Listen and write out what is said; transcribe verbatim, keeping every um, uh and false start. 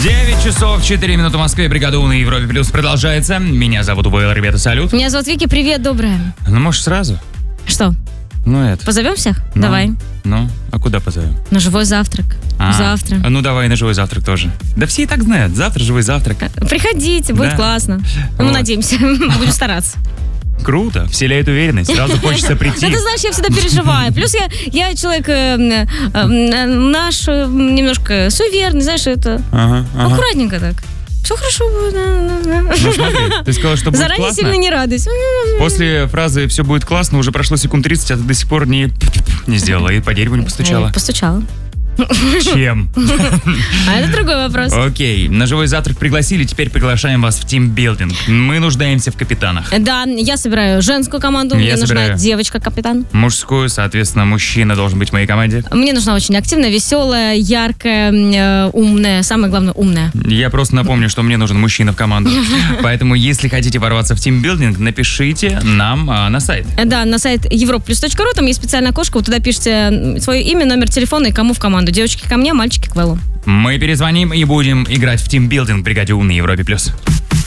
девять часов четыре минуты в Москве. Бригада У на Европе Плюс продолжается. Меня зовут Уэйл, ребята, салют. Меня зовут Вики, привет, доброе. Ну, может, сразу? Что? Ну, это. Позовем всех? Ну, Давай. Ну, а куда позовем? На живой завтрак. А, Завтра. Ну, давай на живой завтрак тоже. Да все и так знают. Завтра живой завтрак. Приходите, будет Да. классно. Мы Вот. надеемся, будем стараться. Круто, вселяет уверенность. Сразу хочется прийти. Ну, ты знаешь, я всегда переживаю. Плюс я, я человек э, э, наш, э, немножко суеверный, знаешь, это Ага, ага. аккуратненько так. Все хорошо будет. Ну, смотри, ты сказала, что будет Заранее классно. сильно не радуйся. После фразы «все будет классно» уже прошло секунд тридцать, а ты до сих пор не, не сделала и по дереву не постучала. Я Постучала. Чем? А это другой вопрос. Окей, на живой завтрак пригласили, теперь приглашаем вас в тимбилдинг. Мы нуждаемся в капитанах. Да, я собираю женскую команду, Я мне нужна собираю. девочка-капитан. Мужскую, соответственно, мужчина должен быть в моей команде. Мне нужна очень активная, веселая, яркая, э, умная, самое главное, умная. Я просто напомню, что мне нужен мужчина в команду. Поэтому, если хотите ворваться в тимбилдинг, напишите нам а, на сайт. Да, на сайт европлюс точка ру, там есть специальное окошко, вот туда пишите свое имя, номер телефона и кому в команду. Девочки ко мне, мальчики к Вэллу. Мы перезвоним и будем играть в тимбилдинг в бригаде У на Европе+. плюс.